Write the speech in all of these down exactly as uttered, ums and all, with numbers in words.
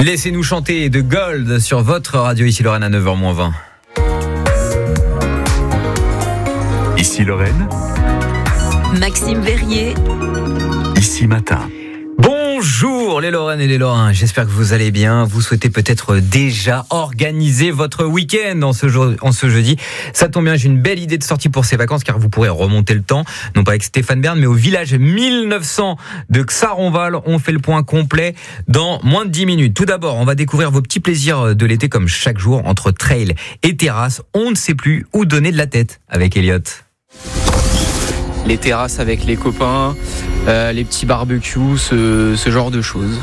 Laissez-nous chanter de Gold sur votre radio, ici Lorraine à neuf heures moins vingt. Ici Lorraine. Maxime Verrier. Ici Matin. Bonjour les Lorraines et les Lorrains, j'espère que vous allez bien. Vous souhaitez peut-être déjà organiser votre week-end en ce, jour, en ce jeudi. Ça tombe bien, j'ai une belle idée de sortie pour ces vacances car vous pourrez remonter le temps, non pas avec Stéphane Bern, mais au village mille neuf cents de Xaronval. On fait le point complet dans moins de dix minutes. Tout d'abord, on va découvrir vos petits plaisirs de l'été comme chaque jour entre trail et terrasse. On ne sait plus où donner de la tête avec Elliot. Les terrasses avec les copains, euh, les petits barbecues, ce, ce genre de choses.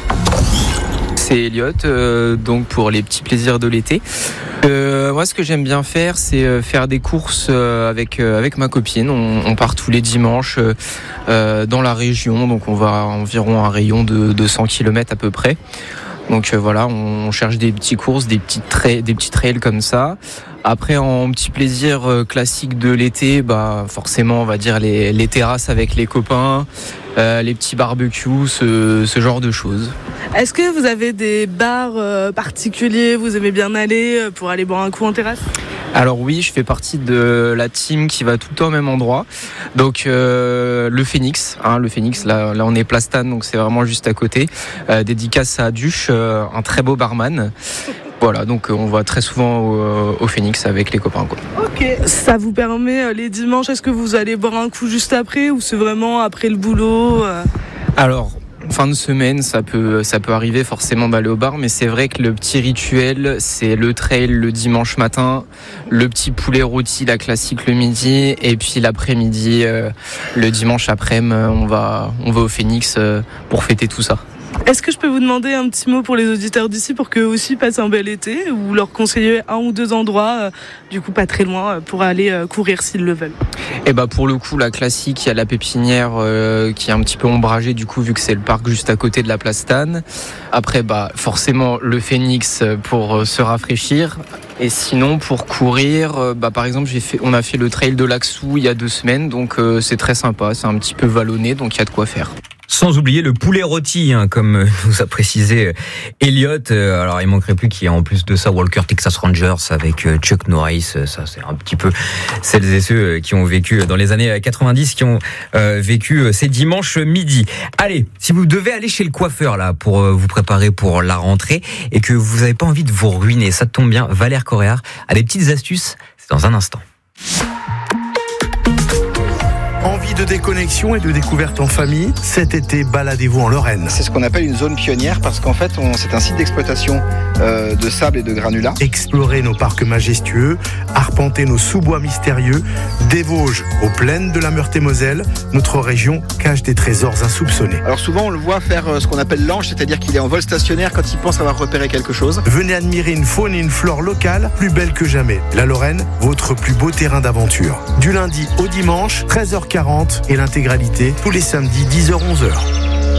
C'est Elliot, euh, donc pour les petits plaisirs de l'été. Euh, moi, ce que j'aime bien faire, c'est faire des courses euh, avec euh, avec ma copine. On, on part tous les dimanches euh, dans la région, donc on va à environ un rayon de, de cent kilomètres à peu près. Donc euh, voilà, on cherche des petites courses, des petites trails, des petits trails comme ça. Après, en petit plaisir euh, classique de l'été, bah forcément, on va dire les, les terrasses avec les copains, euh, les petits barbecues, ce, ce genre de choses. Est-ce que vous avez des bars euh, particuliers, vous aimez bien aller euh, pour aller boire un coup en terrasse ? Alors oui, je fais partie de la team qui va tout le temps au même endroit. Donc euh, le Phoenix, hein, le Phoenix, là, là on est Plastane, donc c'est vraiment juste à côté. Euh, dédicace à Duche, euh, un très beau barman. Voilà, donc on va très souvent au, au Phoenix avec les copains, quoi. Ok, ça vous permet les dimanches, est-ce que vous allez boire un coup juste après ou c'est vraiment après le boulot ? Alors, fin de semaine, ça peut, ça peut arriver forcément d'aller au bar, mais c'est vrai que le petit rituel, c'est le trail le dimanche matin, le petit poulet rôti, la classique le midi, et puis l'après-midi, euh, le dimanche après-midi, on va, on va au Phoenix euh, pour fêter tout ça. Est-ce que je peux vous demander un petit mot pour les auditeurs d'ici pour qu'eux aussi passent un bel été ou leur conseiller un ou deux endroits, euh, du coup pas très loin, euh, pour aller euh, courir s'ils le veulent ? Et bah pour le coup, la classique, il y a la pépinière euh, qui est un petit peu ombragée du coup vu que c'est le parc juste à côté de la Plastane. Après bah forcément le Phoenix pour euh, se rafraîchir. Et sinon pour courir, euh, bah par exemple j'ai fait, on a fait le trail de Laxou il y a deux semaines, donc euh, c'est très sympa, c'est un petit peu vallonné, donc il y a de quoi faire. Sans oublier le poulet rôti, hein, comme nous a précisé Elliot. Alors, il manquerait plus qu'il y ait en plus de ça Walker Texas Rangers avec Chuck Norris. Ça, c'est un petit peu celles et ceux qui ont vécu dans les années quatre-vingt-dix, qui ont euh, vécu ces dimanches midi. Allez, si vous devez aller chez le coiffeur là pour vous préparer pour la rentrée et que vous n'avez pas envie de vous ruiner, ça tombe bien. Valère Coréard a des petites astuces. C'est dans un instant. Envie de déconnexion et de découverte en famille, cet été, baladez-vous en Lorraine. C'est ce qu'on appelle une zone pionnière parce qu'en fait, on, c'est un site d'exploitation euh, de sable et de granulats. Explorer nos parcs majestueux, arpenter nos sous-bois mystérieux, des Vosges aux plaines de la Meurthe-et-Moselle, notre région cache des trésors insoupçonnés. Alors souvent, on le voit faire euh, ce qu'on appelle l'anche, c'est-à-dire qu'il est en vol stationnaire quand il pense avoir repéré quelque chose. Venez admirer une faune et une flore locale plus belle que jamais. La Lorraine, votre plus beau terrain d'aventure. Du lundi au dimanche, treize heures quarante et l'intégralité tous les samedis dix heures onze heures.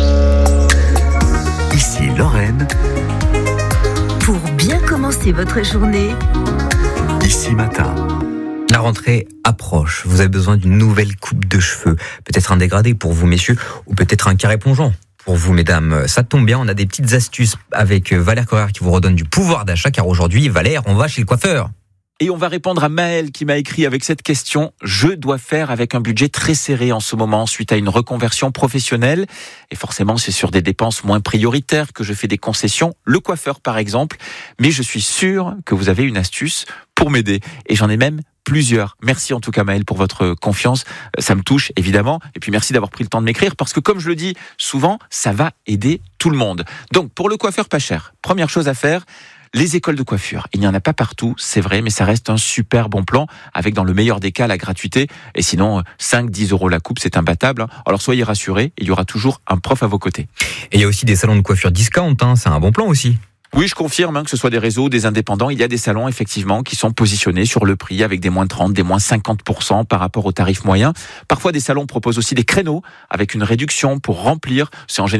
Ici Lorraine. Pour bien commencer votre journée. Ici Matin. La rentrée approche. Vous avez besoin d'une nouvelle coupe de cheveux. Peut-être un dégradé pour vous, messieurs, ou peut-être un carré plongeant pour vous, mesdames. Ça tombe bien, on a des petites astuces avec Valère Coréard qui vous redonne du pouvoir d'achat, car aujourd'hui, Valère, on va chez le coiffeur. Et on va répondre à Maël qui m'a écrit avec cette question. Je dois faire avec un budget très serré en ce moment suite à une reconversion professionnelle. Et forcément, c'est sur des dépenses moins prioritaires que je fais des concessions. Le coiffeur, par exemple. Mais je suis sûr que vous avez une astuce pour m'aider. Et j'en ai même plusieurs. Merci en tout cas Maël pour votre confiance. Ça me touche évidemment. Et puis merci d'avoir pris le temps de m'écrire parce que comme je le dis souvent, ça va aider tout le monde. Donc pour le coiffeur pas cher, première chose à faire, les écoles de coiffure. Il n'y en a pas partout, c'est vrai, mais ça reste un super bon plan, avec dans le meilleur des cas la gratuité. Et sinon, cinq à dix euros la coupe, c'est imbattable. Alors soyez rassurés, il y aura toujours un prof à vos côtés. Et il y a aussi des salons de coiffure discount, hein, c'est un bon plan aussi. Oui, je confirme, hein, que ce soit des réseaux, des indépendants, il y a des salons effectivement qui sont positionnés sur le prix avec des moins trente, des moins cinquante pour cent par rapport au tarif moyen. Parfois, des salons proposent aussi des créneaux avec une réduction pour remplir. C'est en général